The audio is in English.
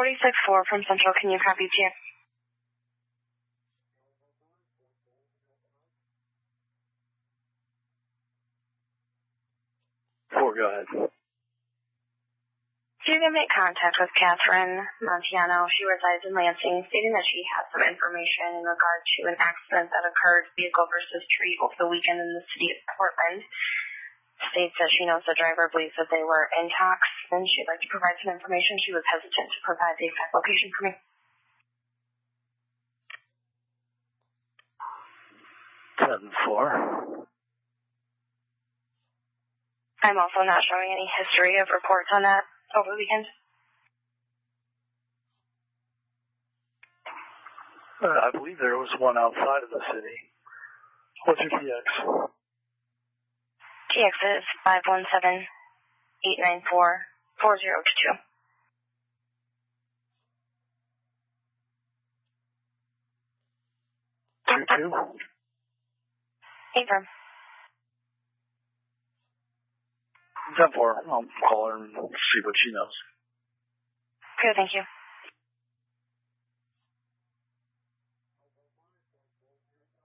46-4 from Central. Can you copy TX? 4, go ahead. So you're going to make contact with Catherine Montiano. She resides in Lansing, stating that she has some information in regard to an accident that occurred, vehicle versus tree, over the weekend in the city of Portland. States that she knows the driver believes that they were intox, and she'd like to provide some information. She was hesitant to provide the exact location for me. 7-4. I'm also not showing any history of reports on that over the weekend. I believe there was one outside of the city. What's your TX? TX is 517-894-4022. 2-2. Affirm. 10-4. I'll call her and see what she knows. Good, thank you.